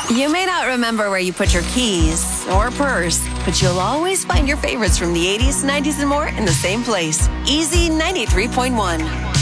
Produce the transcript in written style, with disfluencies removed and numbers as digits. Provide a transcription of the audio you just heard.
You may not remember where you put your keys or purse, but you'll always find your favorites from the 80s, 90s, and more in the same place. Easy 93.1.